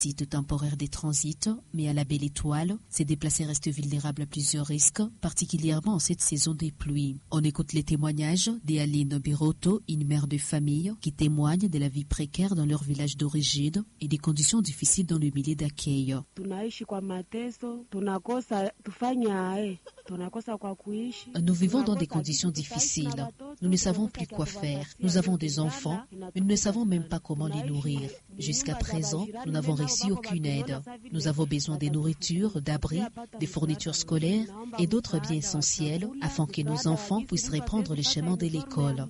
Site temporaire des transits, mais à la Belle Étoile, ces déplacés restent vulnérables à plusieurs risques, particulièrement en cette saison des pluies. On écoute les témoignages d'Aline Birotto, une mère de famille, qui témoigne de la vie précaire dans leur village d'origine et des conditions difficiles dans le milieu d'accueil. Nous vivons dans des conditions difficiles. Nous ne savons plus quoi faire. Nous avons des enfants, mais nous ne savons même pas comment les nourrir. Jusqu'à présent, nous n'avons reçu aucune aide. Nous avons besoin de nourriture, d'abris, des fournitures scolaires et d'autres biens essentiels afin que nos enfants puissent reprendre le chemin de l'école.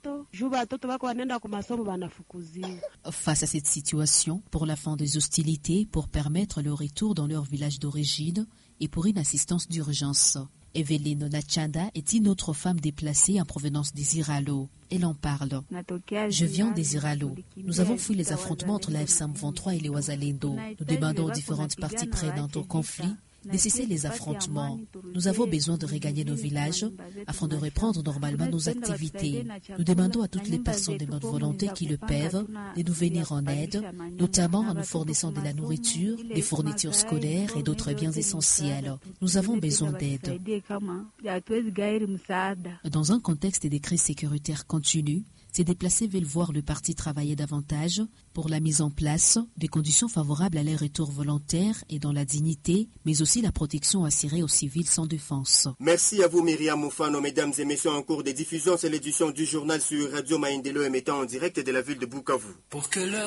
Face à cette situation, pour la fin des hostilités, pour permettre le retour dans leur village d'origine et pour une assistance d'urgence, Eveline Nachanda est une autre femme déplacée en provenance des Iralo. Elle en parle. Je viens des Iralo. Nous avons fui les affrontements entre la F-23 et les Wazalendo. Nous demandons aux différentes parties prenantes au conflit de cesser les affrontements. Nous avons besoin de regagner nos villages afin de reprendre normalement nos activités. Nous demandons à toutes les personnes de bonne volonté qui le peuvent de nous venir en aide, notamment en nous fournissant de la nourriture, des fournitures scolaires et d'autres biens essentiels. Nous avons besoin d'aide. Dans un contexte de crise sécuritaire continue, ces déplacés veulent voir le parti travailler davantage pour la mise en place des conditions favorables à leur retour volontaire et dans la dignité, mais aussi la protection assurée aux civils sans défense. Merci à vous Myriam Moufano. Mesdames et messieurs, en cours de diffusion, c'est l'édition du journal sur Radio Maïndelo émettant en direct de la ville de Bukavu.